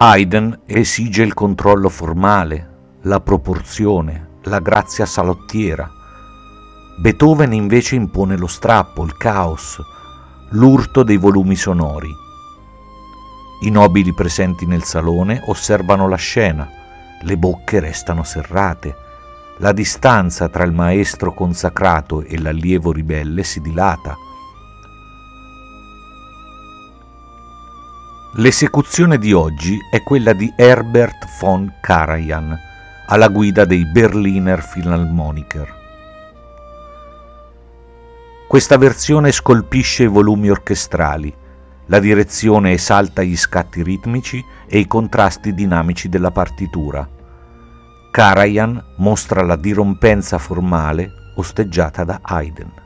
Haydn esige il controllo formale, la proporzione, la grazia salottiera. Beethoven invece impone lo strappo, il caos, l'urto dei volumi sonori. I nobili presenti nel salone osservano la scena, le bocche restano serrate, la distanza tra il maestro consacrato e l'allievo ribelle si dilata. L'esecuzione di oggi è quella di Herbert von Karajan, alla guida dei Berliner Philharmoniker. Questa versione scolpisce i volumi orchestrali, la direzione esalta gli scatti ritmici e i contrasti dinamici della partitura. Karajan mostra la dirompenza formale osteggiata da Haydn.